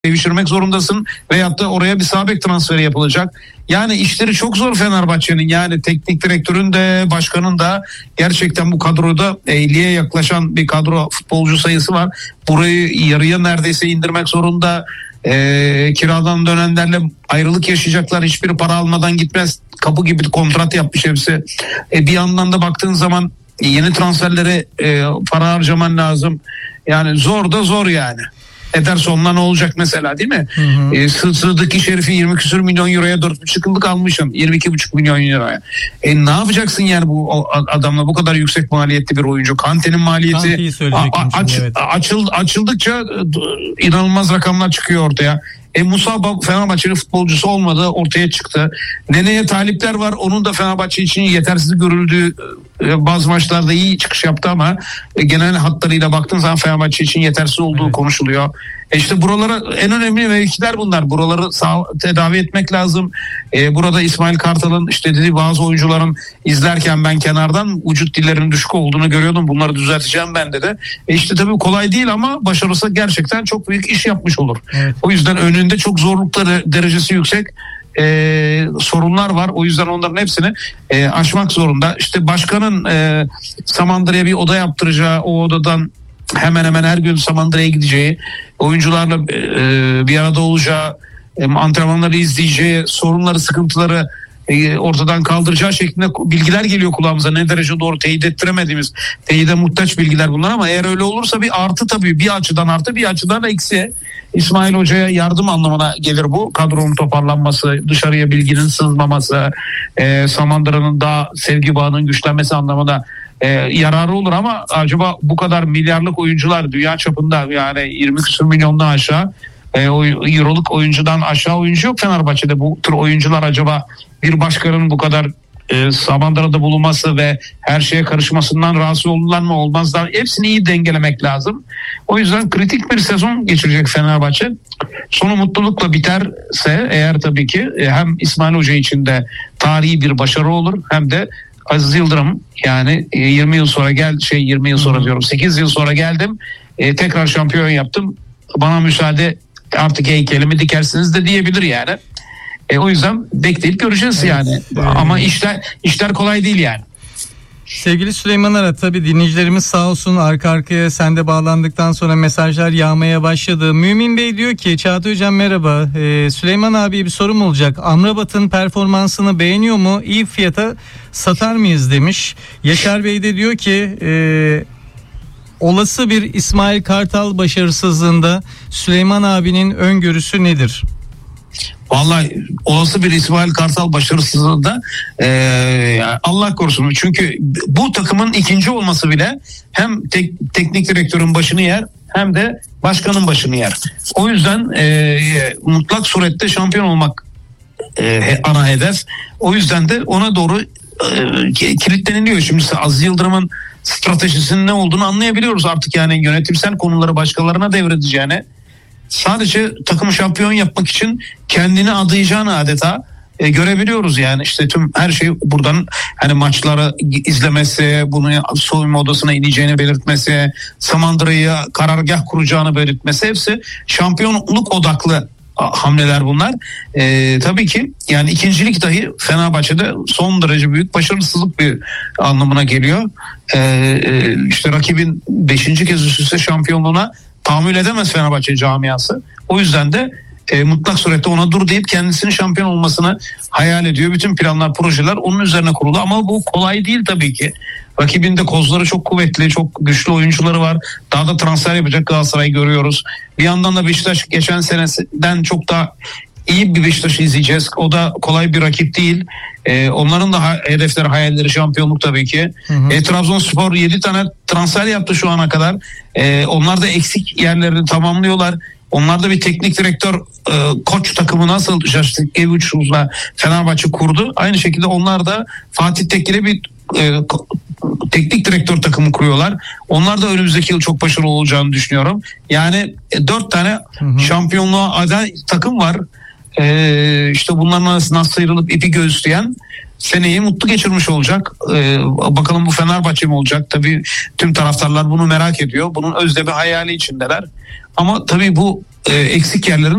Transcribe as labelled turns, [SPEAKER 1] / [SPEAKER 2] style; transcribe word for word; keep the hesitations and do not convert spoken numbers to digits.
[SPEAKER 1] devişirmek zorundasın veyahut da oraya bir sağ bek transferi yapılacak. Yani işleri çok zor Fenerbahçe'nin, yani teknik direktörün de başkanın da gerçekten bu kadroda elliye yaklaşan bir kadro futbolcu sayısı var. Burayı yarıya neredeyse indirmek zorunda. E, kiradan dönenlerle ayrılık yaşayacaklar, hiçbiri para almadan gitmez, kapı gibi kontrat yapmış hepsi. E, bir yandan da baktığın zaman yeni transferlere e, para harcaman lazım. Yani zor da zor yani. Ederson'la ne olacak mesela, değil mi? Hı hı. E, Sıddık Şerif'i yirmi küsür milyon euroya dört buçuk yıllık almışım. yirmi iki buçuk milyon euroya. E ne yapacaksın yani bu adamla, bu kadar yüksek maliyetli bir oyuncu? Kante'nin maliyeti a, aç, evet. açıl, açıldıkça inanılmaz rakamlar çıkıyor ortaya. E Musa Fenerbahçe'nin futbolcusu olmadığı ortaya çıktı. Nene'ye talipler var. Onun da Fenerbahçe için yetersiz görüldüğü, bazı maçlarda iyi çıkış yaptı ama genel hatlarıyla baktığın zaman Fenerbahçe için yetersiz olduğu evet. konuşuluyor. E işte buralara en önemli mevkiler bunlar. Buraları sağ, tedavi etmek lazım. E burada İsmail Kartal'ın işte dediği bazı oyuncuların izlerken ben kenardan vücut dillerinin düşük olduğunu görüyordum. Bunları düzelteceğim ben de. E işte tabii kolay değil ama başarırsa gerçekten çok büyük iş yapmış olur. Evet. O yüzden önünde çok zorlukları derecesi yüksek Ee, sorunlar var. O yüzden onların hepsini e, aşmak zorunda. İşte başkanın e, Samandıra'ya bir oda yaptıracağı, o odadan hemen hemen her gün Samandıra'ya gideceği, oyuncularla e, bir arada olacağı, e, antrenmanları izleyeceği, sorunları, sıkıntıları e, ortadan kaldıracağı şeklinde bilgiler geliyor kulağımıza. Ne derece doğru teyit ettiremediğimiz, teyide muhtaç bilgiler bunlar ama eğer öyle olursa bir artı, tabii bir açıdan artı, bir açıdan eksi. İsmail Hoca'ya yardım anlamına gelir bu. Kadronun toparlanması, dışarıya bilginin sızmaması, e, Samandıra'nın daha sevgi bağının güçlenmesi anlamında e, yararı olur ama acaba bu kadar milyarlık oyuncular dünya çapında, yani yirmi küsur milyondan aşağı e, euroluk oyuncudan aşağı oyuncu yok Fenerbahçe'de. Bu tür oyuncular acaba bir başkanın bu kadar E, Samandıra'da bulunması ve her şeye karışmasından rahatsız olurlar mı, olmazlar? Hepsini iyi dengelemek lazım. O yüzden kritik bir sezon geçirecek Fenerbahçe. Sonu mutlulukla biterse eğer tabii ki e, hem İsmail Hoca için de tarihi bir başarı olur, hem de Aziz Yıldırım, yani e, yirmi yıl sonra gel şey yirmi yıl sonra diyorum sekiz yıl sonra geldim, e, tekrar şampiyon yaptım, bana müsaade artık heykelimi dikersiniz de diyebilir yani. E, o yüzden bekleyip göreceğiz evet, yani. Evet. Ama işler işler kolay değil yani.
[SPEAKER 2] Sevgili Süleyman Ara, tabii dinleyicilerimiz sağ olsun arka arkaya sen de bağlandıktan sonra mesajlar yağmaya başladı. Mümin Bey diyor ki Çağatay Hocam merhaba. Ee, Süleyman abi bir sorum olacak. Amrabat'ın performansını beğeniyor mu? İyi fiyata satar mıyız demiş. Yaşar Bey de diyor ki e, olası bir İsmail Kartal başarısızlığında Süleyman abinin öngörüsü nedir?
[SPEAKER 1] Vallahi olası bir İsmail Kartal başarısızlığında e, Allah korusun. Çünkü bu takımın ikinci olması bile hem tek, teknik direktörün başını yer hem de başkanın başını yer. O yüzden e, mutlak surette şampiyon olmak e, ana hedef. O yüzden de ona doğru e, kilitleniliyor. Şimdi Aziz Yıldırım'ın stratejisinin ne olduğunu anlayabiliyoruz artık, yani yönetimsel konuları başkalarına devredeceğine, sadece takımı şampiyon yapmak için kendini adayacağını adeta e, görebiliyoruz yani. İşte tüm her şey buradan, hani maçları izlemesi, bunu soyunma odasına ineceğini belirtmesi, Samandıra'yı karargah kuracağını belirtmesi, hepsi şampiyonluk odaklı hamleler bunlar. E, tabii ki yani ikincilik dahi Fenerbahçe'de son derece büyük başarısızlık bir anlamına geliyor. E, e, işte rakibin beşinci kez üst üste şampiyonluğuna tahammül edemez Fenerbahçe camiası. O yüzden de e, mutlak surette ona dur deyip kendisinin şampiyon olmasını hayal ediyor. Bütün planlar, projeler onun üzerine kurulu ama bu kolay değil tabii ki. Rakibinde kozları çok kuvvetli, çok güçlü oyuncuları var. Daha da transfer yapacak Galatasaray'ı görüyoruz. Bir yandan da Beşiktaş geçen seneden çok daha iyi bir Beşiktaş'ı izleyeceğiz. O da kolay bir rakip değil. Ee, onların da ha- hedefleri, hayalleri şampiyonluk tabii ki. Hı hı. E, Trabzonspor yedi tane transfer yaptı şu ana kadar. E, onlar da eksik yerlerini tamamlıyorlar. Onlar da bir teknik direktör, e, koç takımı nasıl Şaştıkkeviç'la Fenerbahçe kurdu. Aynı şekilde onlar da Fatih Tekke'yle bir e, teknik direktör takımı kuruyorlar. Onlar da önümüzdeki yıl çok başarılı olacağını düşünüyorum. Yani e, dört tane hı hı. şampiyonluğa aday takım var. Ee, işte bunların arasından sıyrılıp ipi göğüsleyen seneyi mutlu geçirmiş olacak. Ee, bakalım bu Fenerbahçe mi olacak? Tabii tüm taraftarlar bunu merak ediyor. Bunun özlemi, hayali içindeler. Ama tabii bu e, eksik yerlerin